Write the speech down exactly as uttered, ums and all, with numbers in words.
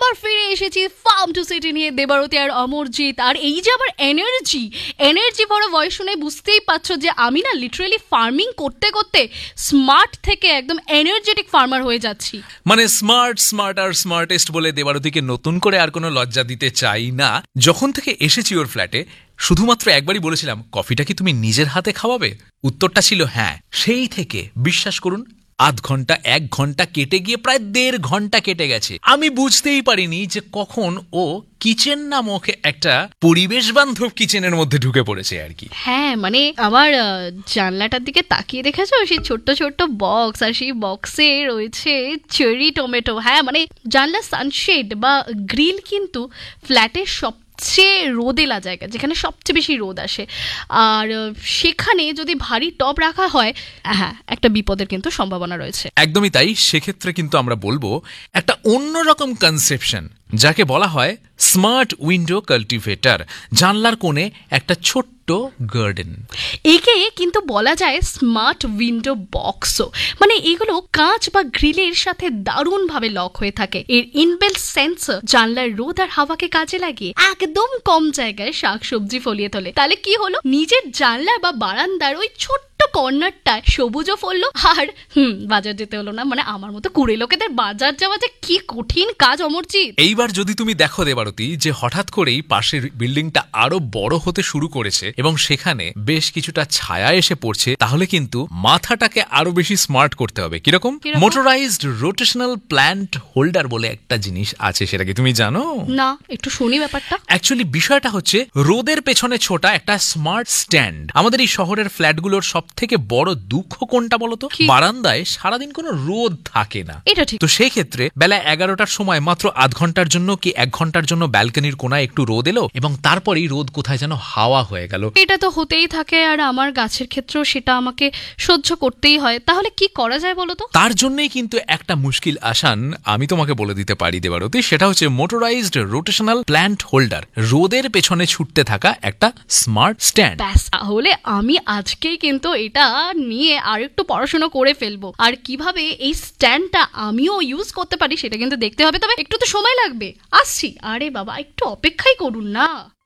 আবার ফিরে এসেছি ফার্ম টু সিটি নিয়ে, দেবারতী আর অমরজিৎ। আর এই যে আমার এনার্জি এনার্জি ভরা ভয়েস শুনে বুঝতেই পারছো যে আমি না লিটারালি ফার্মিং করতে করতে স্মার্ট থেকে একদম এনার্জেটিক ফার্মার হয়ে যাচ্ছি। মানে স্মার্ট স্মার্ট আর স্মার্টেস্ট বলে দেবারতীকে নতুন করে আর কোনো লজ্জা দিতে চাই না। যখন থেকে এসেছি ওর ফ্ল্যাটে শুধুমাত্র একবারই বলেছিলাম, কফিটা কি তুমি নিজের হাতে খাওয়াবে? উত্তরটা ছিল হ্যাঁ। সেই থেকে বিশ্বাস করুন আধ ঘন্টা এক ঘন্টা কেটে গিয়ে প্রায় দেড় ঘন্টা কেটে গেছে। আমি বুঝতেই পারিনি যে কখন ও কিচেন নামক একটা পরিবেশ বান্ধব কিচেনের মধ্যে ঢুকে পড়েছে আর কি। হ্যাঁ, মানে আমার জানলাটার দিকে তাকিয়ে দেখেছো সেই ছোট্ট ছোট্ট বক্স, আর সেই বক্সে রয়েছে চেরি টমেটো। হ্যাঁ, মানে জানলা সানশেড বা গ্রিল কিন্তু ফ্ল্যাটের সব সবচেয়ে রোদেলা জায়গা, যেখানে সবচেয়ে বেশি রোদ আসে। আর সেখানে যদি ভারী টব রাখা হয়, হ্যাঁ একটা বিপদের কিন্তু সম্ভাবনা রয়েছে। একদমই তাই। সেক্ষেত্রে কিন্তু আমরা বলবো একটা অন্যরকম কনসেপশন, যাকে বলা হয় স্মার্ট উইন্ডো কাল্টিভেটর। জানলার কোণে একটা ছোট্ট গার্ডেন। একে কিন্তু বলা যায় স্মার্ট উইন্ডো বক্সও। মানে এগুলো কাঁচ বা গ্রিলের সাথে দারুণভাবে লক হয়ে থাকে। এর ইনবিল্ট সেন্সর জানলার রোদ আর হাওয়াকে কাজে লাগিয়ে একদম কম জায়গায় শাকসবজি ফলিয়ে তোলে। তাহলে কি হলো, নিজের জানলা বা বারান্দার ওই ছোট্ট কর্নারটা সবুজও ফললো, আর হুম বাজার যেতে হলো না। মানে আমার মতো কুড়ে লোকেদের বাজার যাওয়া যে কি কঠিন কাজ অমরজিৎ। এইবার যদি তুমি দেখো দেবারতী যে হঠাৎ করেই পাশের বিল্ডিংটা আরো বড় হতে শুরু করেছে এবং সেখানে বেশ কিছুটা ছায়া এসে পড়ছে, তাহলে কিন্তু মাথাটাকে আরো বেশি স্মার্ট করতে হবে। কিরকম? মোটরাইজড রোটেশনাল প্ল্যান্ট হোল্ডার বলে একটা জিনিস আছে, সেটা কি তুমি জানো? না, একটু শুনি ব্যাপারটা। অ্যাকচুয়ালি বিষয়টা হচ্ছে রোদের পেছনে ছোটা একটা স্মার্ট স্ট্যান্ড। আমাদের এই শহরের ফ্ল্যাটগুলোর সব থেকে বড় দুঃখ কোনটা বলতো? বারান্দায় সারাদিন কোনো রোদ থাকে না। এটা ঠিক। তো সেই ক্ষেত্রে বেলা এগারোটার সময় মাত্র আধ ঘন্টার জন্য কি এক ঘন্টার জন্য ব্যালকনির কোনায় একটু রোদ এলো এবং তারপরেই রোদ কোথায় যেন হাওয়া হয়ে গেল। এটা তো হতেই থাকে, আর আমার গাছের ক্ষেত্রেও সেটা আমাকে সহ্য করতেই হয়। তাহলে কি করা যায় বলো তো? তার জন্যই কিন্তু একটা মুশকিল আসান আমি তোমাকে বলে দিতে পারি দেবারতী, সেটা হচ্ছে মোটরাইজড রোটেশনাল প্ল্যান্ট হোল্ডার। রোদের পেছনে ছুটতে থাকা একটা স্মার্ট স্ট্যান্ড। ব্যাস, তাহলে আমি আজকেই কিন্তু এটা নিয়ে আর একটু পড়াশোনা করে ফেলবো, আর কিভাবে এই স্ট্যান্ডটা আমিও ইউজ করতে পারি সেটা কিন্তু দেখতে হবে। তবে একটু তো সময় লাগবে, আসছি। আরে বাবা একটু অপেক্ষাই করুন না।